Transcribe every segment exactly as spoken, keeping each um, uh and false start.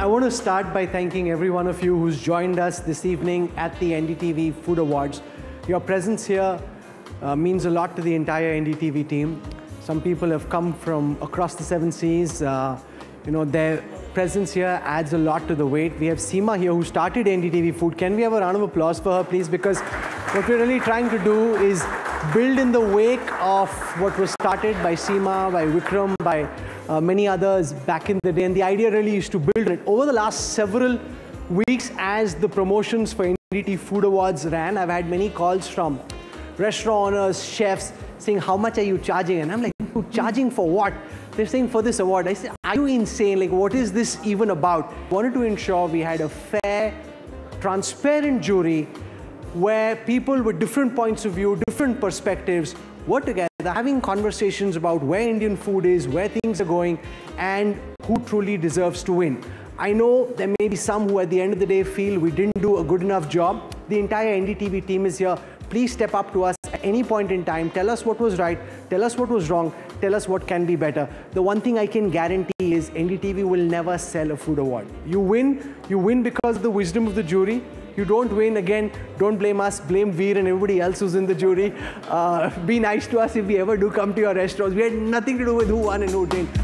I want to start by thanking every one of you who's joined us this evening at the N D T V Food Awards. Your presence here uh, means a lot to the entire N D T V team. Some people have come from across the seven seas. Uh, you know, their presence here adds a lot to the weight. We have Seema here who started N D T V Food. Can we have a round of applause for her, please? Because what we're really trying to do is build in the wake of what was started by Seema, by Vikram, by uh, many others back in the day. And the idea really is to build it. Over the last several weeks, as the promotions for N D T V Food Awards ran, I've had many calls from restaurant owners, chefs, saying, how much are you charging? And I'm like, charging for what? They're saying for this award. I said, are you insane? Like, what is this even about? I wanted to ensure we had a fair, transparent jury where people with different points of view, different perspectives were together having conversations about where Indian food is, where things are going, and who truly deserves to win. I know there may be some who at the end of the day feel we didn't do a good enough job. The entire N D T V team is here. Please step up to us at any point in time. Tell us what was right. Tell us what was wrong. Tell us what can be better. The one thing I can guarantee is N D T V will never sell a food award. You win. You win because of the wisdom of the jury. You don't win, again, don't blame us, blame Veer and everybody else who's in the jury. Uh, be nice to us if we ever do come to your restaurants. We had nothing to do with who won and who didn't.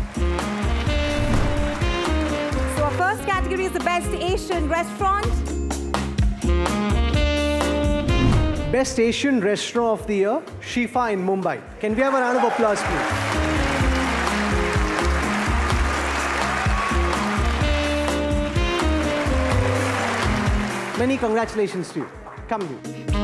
So our first category is the Best Asian Restaurant. Best Asian Restaurant of the Year, Shifa in Mumbai. Can we have a round of applause, please? Many congratulations to you. Come, you.